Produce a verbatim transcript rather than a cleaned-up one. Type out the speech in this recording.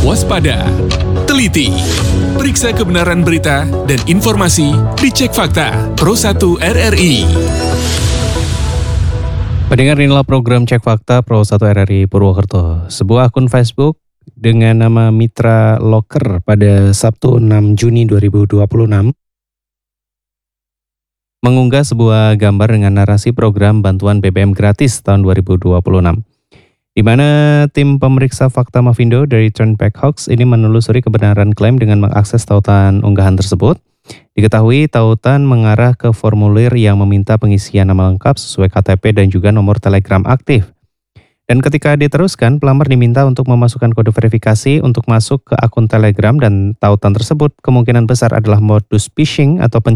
Waspada, teliti, periksa kebenaran berita dan informasi di Cek Fakta Pro satu R R I. Pendengar, inilah program Cek Fakta Pro satu R R I Purwokerto. Sebuah akun Facebook dengan nama Mitra Locker pada Sabtu enam Juni dua ribu dua puluh enam mengunggah sebuah gambar dengan narasi program bantuan B B M gratis tahun dua ribu dua puluh enam. Di mana tim pemeriksa fakta Mavindo dari Turnback Hoax ini menelusuri kebenaran klaim dengan mengakses tautan unggahan tersebut. Diketahui tautan mengarah ke formulir yang meminta pengisian nama lengkap sesuai K T P dan juga nomor telegram aktif. Dan ketika diteruskan, pelamar diminta untuk memasukkan kode verifikasi untuk masuk ke akun Telegram, dan tautan tersebut kemungkinan besar adalah modus phishing atau